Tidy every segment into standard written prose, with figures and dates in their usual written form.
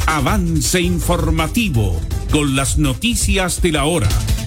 Avance informativo con las noticias de la hora.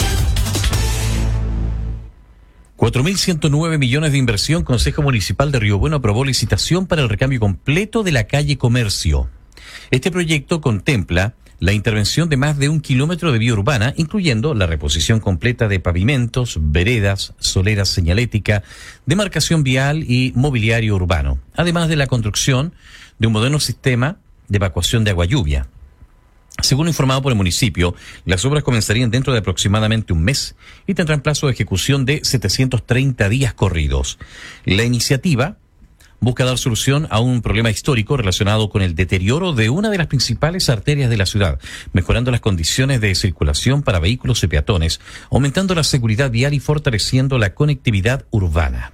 4.109 millones de inversión. Consejo Municipal de Río Bueno aprobó licitación para el recambio completo de la calle Comercio. Este proyecto contempla la intervención de más de 1 kilómetro de vía urbana, incluyendo la reposición completa de pavimentos, veredas, soleras señalética, demarcación vial y mobiliario urbano, además de la construcción de un moderno sistema de evacuación de agua lluvia. Según informado por el municipio, las obras comenzarían dentro de aproximadamente un mes y tendrán plazo de ejecución de 730 días corridos. La iniciativa busca dar solución a un problema histórico relacionado con el deterioro de una de las principales arterias de la ciudad, mejorando las condiciones de circulación para vehículos y peatones, aumentando la seguridad vial y fortaleciendo la conectividad urbana.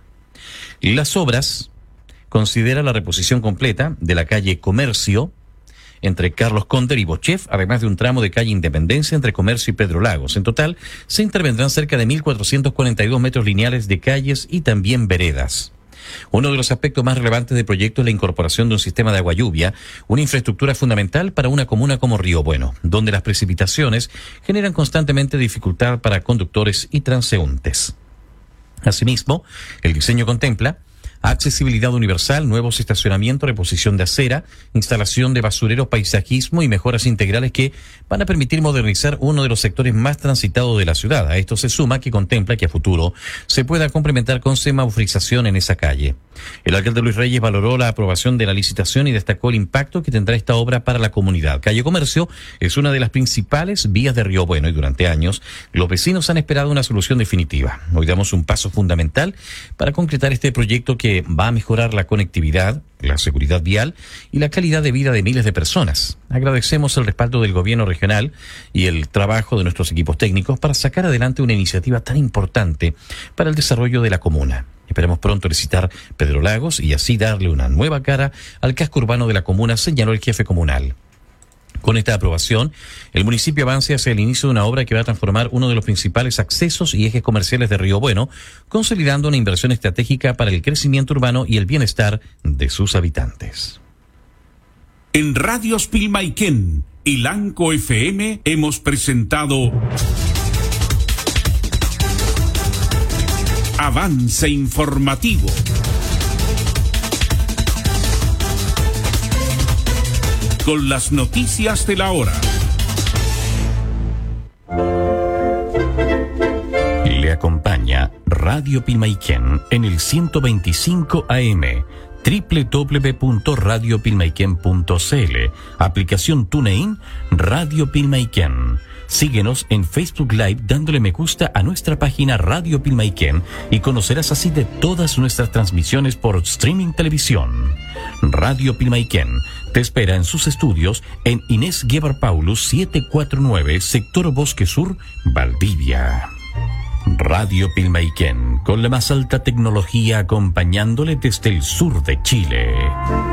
Las obras consideran la reposición completa de la calle Comercio entre Carlos Conder y Bochef, además de un tramo de calle Independencia entre Comercio y Pedro Lagos. En total, se intervendrán cerca de 1.442 metros lineales de calles y también veredas. Uno de los aspectos más relevantes del proyecto es la incorporación de un sistema de agua lluvia, una infraestructura fundamental para una comuna como Río Bueno, donde las precipitaciones generan constantemente dificultad para conductores y transeúntes. Asimismo, el diseño contempla accesibilidad universal, nuevos estacionamientos, reposición de acera, instalación de basureros, paisajismo y mejoras integrales que van a permitir modernizar uno de los sectores más transitados de la ciudad. A esto se suma que contempla que a futuro se pueda complementar con semaforización en esa calle. El alcalde Luis Reyes valoró la aprobación de la licitación y destacó el impacto que tendrá esta obra para la comunidad. Calle Comercio es una de las principales vías de Río Bueno y durante años los vecinos han esperado una solución definitiva. Hoy damos un paso fundamental para concretar este proyecto que va a mejorar la conectividad, la seguridad vial y la calidad de vida de miles de personas. Agradecemos el respaldo del gobierno regional y el trabajo de nuestros equipos técnicos para sacar adelante una iniciativa tan importante para el desarrollo de la comuna. Esperamos pronto licitar Pedro Lagos y así darle una nueva cara al casco urbano de la comuna, señaló el jefe comunal. Con esta aprobación, el municipio avanza hacia el inicio de una obra que va a transformar uno de los principales accesos y ejes comerciales de Río Bueno, consolidando una inversión estratégica para el crecimiento urbano y el bienestar de sus habitantes. En Radios Pilmaiquén y Lanco FM hemos presentado Avance informativo. Con las noticias de la hora. Le acompaña Radio Pilmaiquén en el 125 AM, www.radiopilmaiquén.cl, aplicación TuneIn, Radio Pilmaiquén. Síguenos en Facebook Live dándole me gusta a nuestra página Radio Pilmaiquén y conocerás así de todas nuestras transmisiones por streaming televisión. Radio Pilmaiquén te espera en sus estudios en Inés Guevar Paulus 749, Sector Bosque Sur, Valdivia. Radio Pilmaiquén, con la más alta tecnología acompañándole desde el sur de Chile.